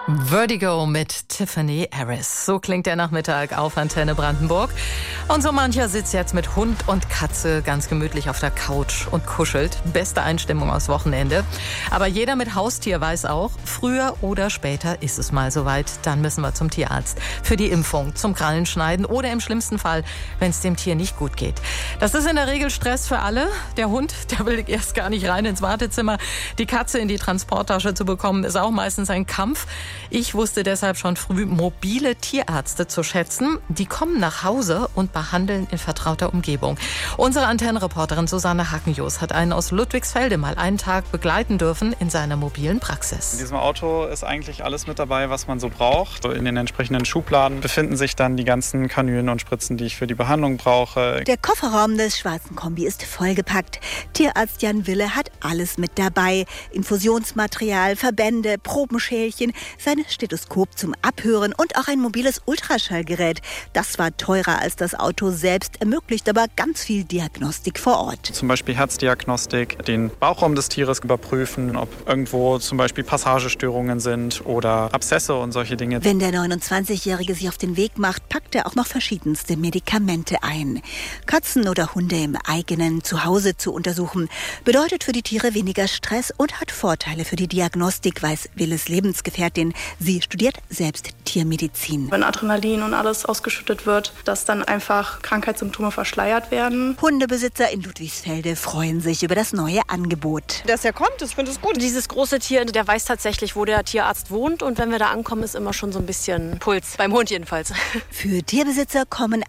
Vertigo mit Tiffany Harris. So klingt der Nachmittag auf Antenne Brandenburg. Und so mancher sitzt jetzt mit Hund und Katze ganz gemütlich auf der Couch und kuschelt. Beste Einstimmung aufs Wochenende. Aber jeder mit Haustier weiß auch, früher oder später ist es mal soweit. Dann müssen wir zum Tierarzt. Für die Impfung, zum Krallenschneiden oder im schlimmsten Fall, wenn es dem Tier nicht gut geht. Das ist in der Regel Stress für alle. Der Hund, der will erst gar nicht rein ins Wartezimmer. Die Katze in die Transporttasche zu bekommen, ist auch meistens ein Kampf. Ich wusste deshalb schon früh, mobile Tierärzte zu schätzen. Die kommen nach Hause und behandeln in vertrauter Umgebung. Unsere Antennenreporterin Susanne Hackenjoos hat einen aus Ludwigsfelde mal einen Tag begleiten dürfen in seiner mobilen Praxis. In diesem Auto ist eigentlich alles mit dabei, was man so braucht. In den entsprechenden Schubladen befinden sich dann die ganzen Kanülen und Spritzen, die ich für die Behandlung brauche. Der Kofferraum des schwarzen Kombi ist vollgepackt. Tierarzt Jan Wille hat alles mit dabei. Infusionsmaterial, Verbände, Probenschälchen, sein Stethoskop zum Abhören und auch ein mobiles Ultraschallgerät. Das war teurer als das Auto selbst, ermöglicht aber ganz viel Diagnostik vor Ort. Zum Beispiel Herzdiagnostik, den Bauchraum des Tieres überprüfen, ob irgendwo zum Beispiel Passagestörungen sind oder Abszesse und solche Dinge. Wenn der 29-Jährige sich auf den Weg macht, packt er auch noch verschiedenste Medikamente ein. Katzen oder Hunde im eigenen Zuhause zu untersuchen, bedeutet für die Tiere weniger Stress und hat Vorteile für die Diagnostik, weiß Willes Lebensgefährtin. Sie studiert selbst Tiermedizin. Wenn Adrenalin und alles ausgeschüttet wird, dass dann einfach Krankheitssymptome verschleiert werden. Hundebesitzer in Ludwigsfelde freuen sich über das neue Angebot. Dass er kommt, ich finde es gut. Dieses große Tier, der weiß tatsächlich, wo der Tierarzt wohnt. Und wenn wir da ankommen, ist immer schon so ein bisschen Puls. Beim Hund jedenfalls. Für Tierbesitzer kommen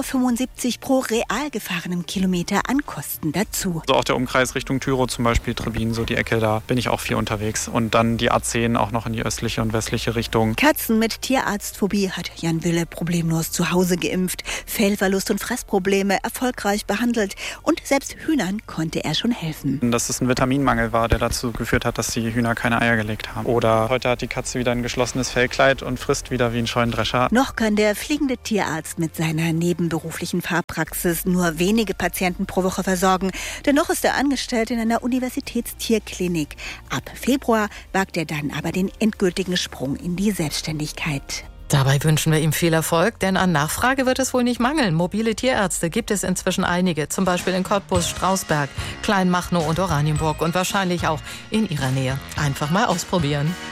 1,75 € pro real gefahrenem Kilometer an Kosten dazu. So auch der Umkreis Richtung Tyrow zum Beispiel, Trebin, so die Ecke, da bin ich auch viel unterwegs. Und dann die A10 auch noch in die östliche und westliche Richtung. Katzen mit Tierarztphobie hat Jan Wille problemlos zu Hause geimpft. Fellverlust und Fressprobleme erfolgreich behandelt. Und selbst Hühnern konnte er schon helfen. Dass es ein Vitaminmangel war, der dazu geführt hat, dass die Hühner keine Eier gelegt haben. Oder heute hat die Katze wieder ein geschlossenes Fellkleid und frisst wieder wie ein Scheunendrescher. Noch kann der fliegende Tierarzt mit seiner nebenberuflichen Fahrpraxis nur wenige Patienten pro Woche versorgen. Dennoch ist er angestellt in einer Universitätstierklinik. Ab Februar wagt er dann aber den endgültigen Sprung in die Selbstständigkeit. Dabei wünschen wir ihm viel Erfolg, denn an Nachfrage wird es wohl nicht mangeln. Mobile Tierärzte gibt es inzwischen einige, zum Beispiel in Cottbus, Strausberg, Kleinmachnow und Oranienburg und wahrscheinlich auch in Ihrer Nähe. Einfach mal ausprobieren.